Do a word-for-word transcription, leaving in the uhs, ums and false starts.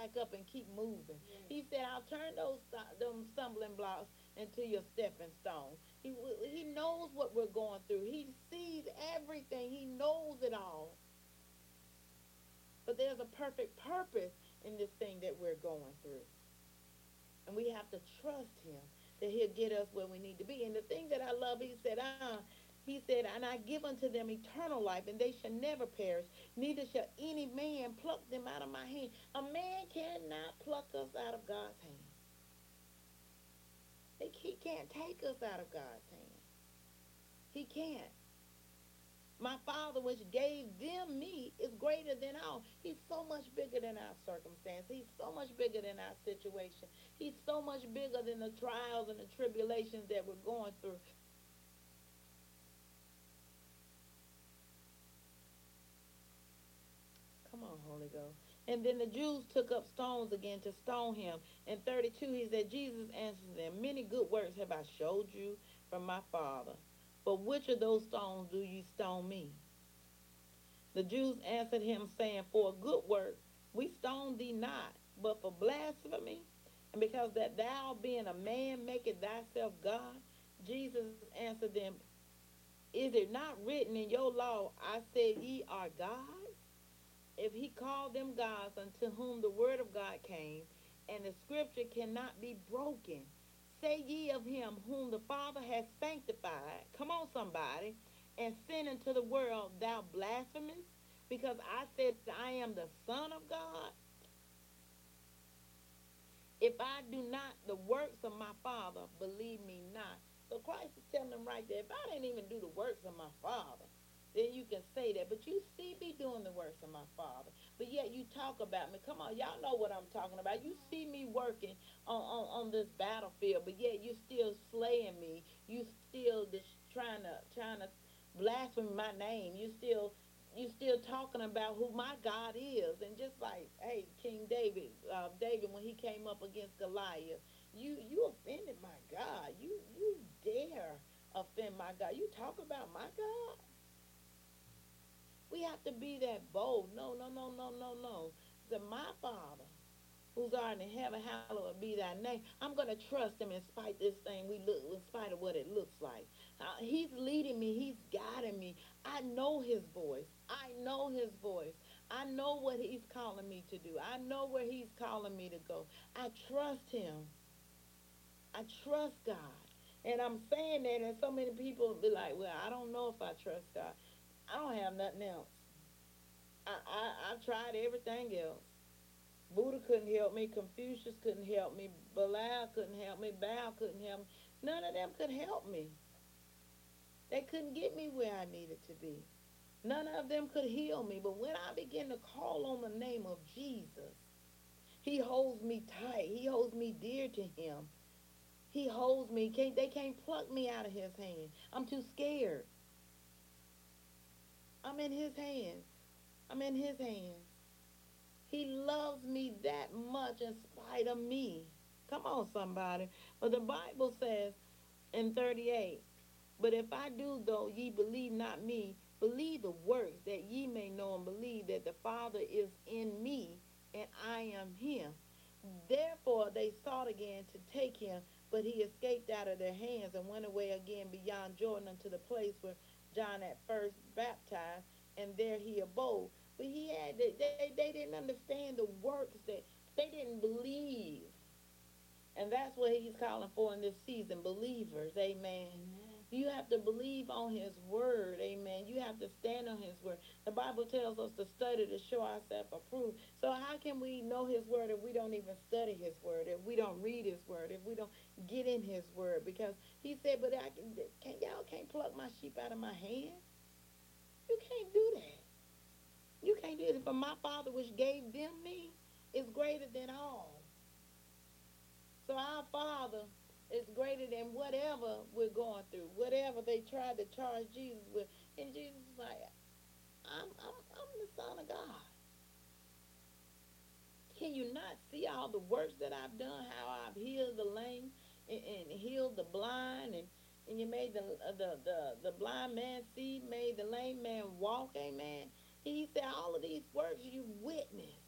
back up and keep moving. Yes. He said, I'll turn those them stumbling blocks into your stepping stone. He, he knows what we're going through. He sees everything. He knows it all. But there's a perfect purpose in this thing that we're going through. And we have to trust him that he'll get us where we need to be. And the thing that I love, he said, uh, he said, and I give unto them eternal life, and they shall never perish, neither shall any man pluck them out of my hand. A man cannot pluck us out of God's hand. He can't take us out of God's hand. He can't. My Father, which gave them me, is greater than all. He's so much bigger than our circumstance. He's so much bigger than our situation. He's so much bigger than the trials and the tribulations that we're going through. Come on, Holy Ghost. And then the Jews took up stones again to stone him. In thirty-two, he said, Jesus answered them, many good works have I showed you from my Father. But which of those stones do you stone me? The Jews answered him, saying, for a good work we stone thee not, but for blasphemy, and because that thou being a man makest thyself God. Jesus answered them, is it not written in your law, I said ye are gods? If he called them gods unto whom the word of God came, and the scripture cannot be broken, say ye of him whom the Father has sanctified, come on somebody, and sent into the world, thou blasphemous, because I said I am the Son of God? If I do not the works of my Father, believe me not. So Christ is telling them right there, if I didn't even do the works of my Father, then you can say that. But you see me doing the works of my Father. But yet you talk about me. Come on, y'all know what I'm talking about. You see me working on, on, on this battlefield, but yet you still slaying me. You still just trying to trying to blaspheme my name. You still you still talking about who my God is. And just like, hey, King David, uh, David, when he came up against Goliath, you you offended my God. You you dare offend my God. You talk about my God. We have to be that bold. No, no, no, no, no, no. That my Father, who's art in heaven, hallowed be thy name. I'm going to trust him in spite of this thing we look, in spite of what it looks like. Uh, he's leading me. He's guiding me. I know his voice. I know his voice. I know what he's calling me to do. I know where he's calling me to go. I trust him. I trust God. And I'm saying that, and so many people be like, well, I don't know if I trust God. I don't have nothing else. I, I, I've tried everything else. Buddha couldn't help me. Confucius couldn't help me. Bilal couldn't help me. Bao couldn't help me. None of them could help me. They couldn't get me where I needed to be. None of them could heal me. But when I begin to call on the name of Jesus, he holds me tight. He holds me dear to him. He holds me. Can't, they can't pluck me out of his hand. I'm too scared. I'm in his hands. I'm in his hands. He loves me that much in spite of me. Come on, somebody. But the Bible says in thirty-eight, but if I do, though ye believe not me, believe the works, that ye may know and believe that the Father is in me, and I am him. Therefore they sought again to take him, but he escaped out of their hands and went away again beyond Jordan unto the place where John at first baptized, and there he abode. But he had they, they, they didn't understand the works, that they didn't believe. And that's what he's calling for in this season, believers. Amen. Amen. You have to believe on his word. Amen. You have to stand on his word. The Bible tells us to study to show ourselves approved. So how can we know his word if we don't even study his word, if we don't read his word, if we don't get in his word? Because he said, but I can, can y'all can't pluck my sheep out of my hand. You can't do that. You can't do it. For my Father which gave them me is greater than all. So our Father is greater than whatever we're going through, whatever they tried to charge Jesus with. And Jesus is like, I'm, I'm, I'm the Son of God. Can you not see all the works that I've done, how I've healed the lame and, and healed the blind, and, and you made the, uh, the, the, the blind man see, made the lame man walk, amen? He said, all of these works you witnessed.